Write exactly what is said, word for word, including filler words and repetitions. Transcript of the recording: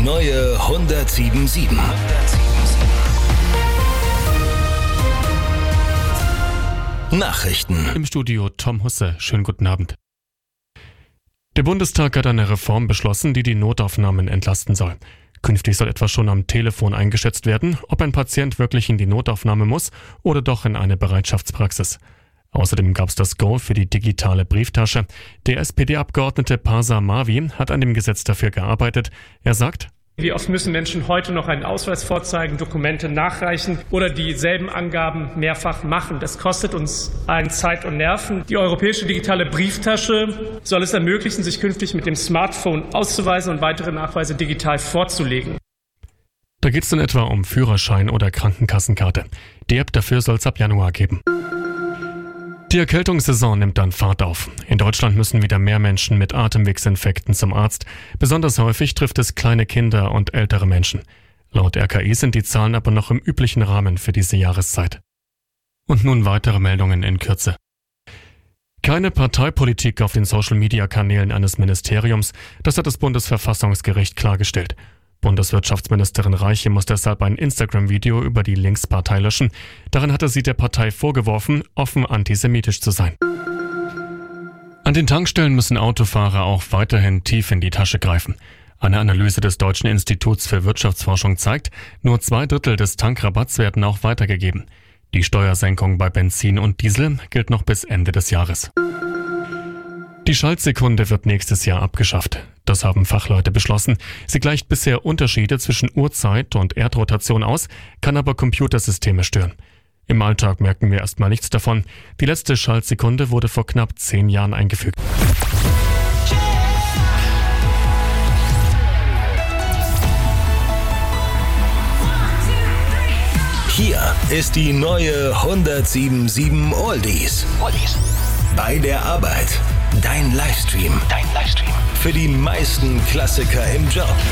neue hundertsieben sieben. Nachrichten. Im Studio Tom Husse. Schönen guten Abend. Der Bundestag hat eine Reform beschlossen, die die Notaufnahmen entlasten soll. Künftig soll etwa schon am Telefon eingeschätzt werden, ob ein Patient wirklich in die Notaufnahme muss oder doch in eine Bereitschaftspraxis. Außerdem gab es das Go für die digitale Brieftasche. Der S P D-Abgeordnete Parsa Mavi hat an dem Gesetz dafür gearbeitet. Er sagt: Wie oft müssen Menschen heute noch einen Ausweis vorzeigen, Dokumente nachreichen oder dieselben Angaben mehrfach machen? Das kostet uns allen Zeit und Nerven. Die europäische digitale Brieftasche soll es ermöglichen, sich künftig mit dem Smartphone auszuweisen und weitere Nachweise digital vorzulegen. Da geht es dann etwa um Führerschein oder Krankenkassenkarte. Die App dafür soll es ab Januar geben. Die Erkältungssaison nimmt dann Fahrt auf. In Deutschland müssen wieder mehr Menschen mit Atemwegsinfekten zum Arzt. Besonders häufig trifft es kleine Kinder und ältere Menschen. Laut R K I sind die Zahlen aber noch im üblichen Rahmen für diese Jahreszeit. Und nun weitere Meldungen in Kürze. Keine Parteipolitik auf den Social-Media-Kanälen eines Ministeriums, das hat das Bundesverfassungsgericht klargestellt. Bundeswirtschaftsministerin Reiche muss deshalb ein Instagram-Video über die Linkspartei löschen. Darin hatte sie der Partei vorgeworfen, offen antisemitisch zu sein. An den Tankstellen müssen Autofahrer auch weiterhin tief in die Tasche greifen. Eine Analyse des Deutschen Instituts für Wirtschaftsforschung zeigt, nur zwei Drittel des Tankrabatts werden auch weitergegeben. Die Steuersenkung bei Benzin und Diesel gilt noch bis Ende des Jahres. Die Schaltsekunde wird nächstes Jahr abgeschafft. Das haben Fachleute beschlossen. Sie gleicht bisher Unterschiede zwischen Uhrzeit und Erdrotation aus, kann aber Computersysteme stören. Im Alltag merken wir erstmal nichts davon. Die letzte Schaltsekunde wurde vor knapp zehn Jahren eingefügt. Hier ist die neue hundertsieben Oldies. Oldies. Bei der Arbeit. Dein Livestream. Dein Livestream. Für die meisten Klassiker im Job.